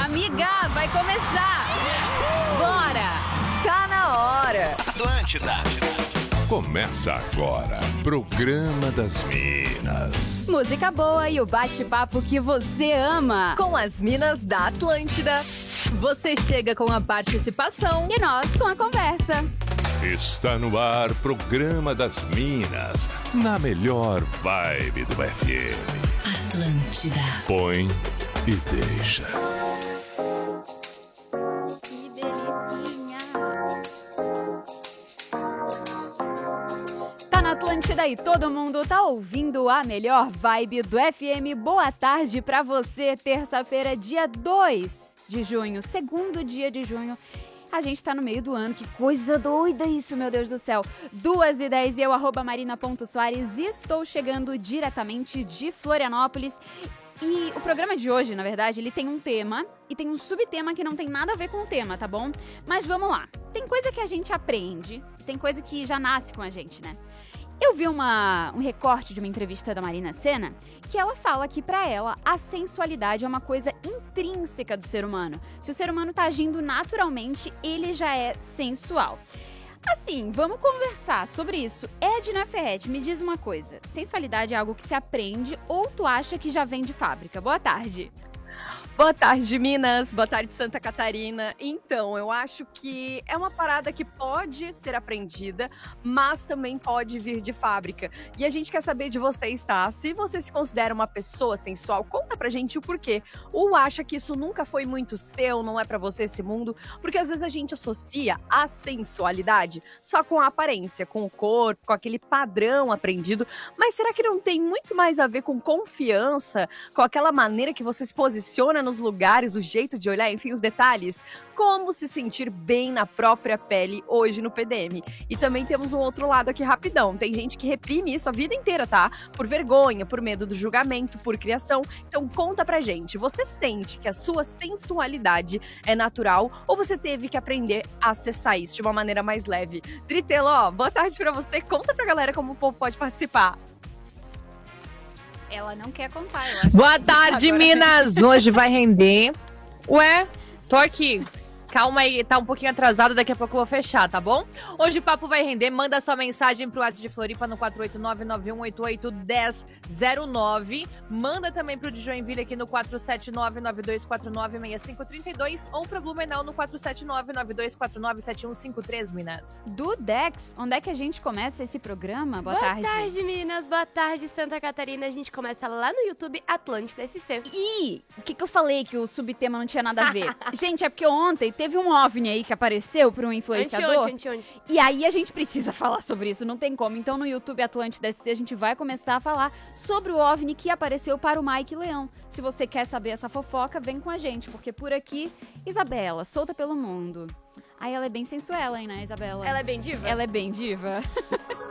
Amiga, vai começar! Bora! Tá na hora! Atlântida. Começa agora, Programa das Minas. Música boa e o bate-papo que você ama. Com as minas da Atlântida. Você chega com a participação E nós com a conversa. Está no ar, Programa das Minas, na melhor vibe do FM. Atlântida. Põe e deixa. Que delicinha! Tá na Atlântida e todo mundo tá ouvindo a melhor vibe do FM. Boa tarde pra você, terça-feira, dia 2 de junho, segundo dia de junho. A gente tá no meio do ano, que coisa doida isso, meu Deus do céu. 2h10 e eu, @marina.soares, estou chegando diretamente de Florianópolis. E o programa de hoje, na verdade, ele tem um tema e tem um subtema que não tem nada a ver com o tema, tá bom? Mas vamos lá. Tem coisa que a gente aprende, tem coisa que já nasce com a gente, né? Eu vi um recorte de uma entrevista da Marina Sena, que ela fala que pra ela a sensualidade é uma coisa intrínseca do ser humano. Se o ser humano tá agindo naturalmente, ele já é sensual. Assim, vamos conversar sobre isso. Edna Ferretti, me diz uma coisa. Sensualidade é algo que se aprende ou tu acha que já vem de fábrica? Boa tarde. Boa tarde, Minas. Boa tarde, Santa Catarina. Então, eu acho que é uma parada que pode ser aprendida, mas também pode vir de fábrica. E a gente quer saber de vocês, tá? Se você se considera uma pessoa sensual, conta pra gente o porquê. Ou acha que isso nunca foi muito seu, não é pra você esse mundo? Porque às vezes a gente associa a sensualidade só com a aparência, com o corpo, com aquele padrão aprendido. Mas será que não tem muito mais a ver com confiança, com aquela maneira que você se posiciona nos lugares, o jeito de olhar, enfim, os detalhes? Como se sentir bem na própria pele hoje no PDM. E também temos um outro lado aqui rapidão. Tem gente que reprime isso a vida inteira, tá? Por vergonha, por medo do julgamento, por criação. Então conta pra gente, você sente que a sua sensualidade é natural ou você teve que aprender a acessar isso de uma maneira mais leve? Tritelo, ó, boa tarde pra você. Conta pra galera como o povo pode participar. Ela não quer contar, eu acho. Boa tarde, Agora... Minas! Hoje vai render. Ué, tô aqui. Calma aí, tá um pouquinho atrasado, daqui a pouco eu vou fechar, tá bom? Hoje o papo vai render, manda sua mensagem pro WhatsApp de Floripa no 489-9188-1009. Manda também pro de Joinville aqui no 479-9249-6532 ou pro Blumenau no 479-9249-7153, Minas. Do Dex, onde é que a gente começa esse programa? Boa tarde. Boa tarde, Minas. Boa tarde, Santa Catarina. A gente começa lá no YouTube Atlântida SC. E o que eu falei que o subtema não tinha nada a ver? Gente, é porque ontem teve um OVNI aí que apareceu por um influenciador. Anteontem. E aí a gente precisa falar sobre isso, não tem como. Então no YouTube Atlântida SC a gente vai começar a falar sobre o OVNI que apareceu para o Mike Leão. Se você quer saber essa fofoca, vem com a gente, porque por aqui, Isabela, solta pelo mundo. Aí ela é bem sensuela, hein, né, Isabela? Ela é bem diva? Ela é bem diva.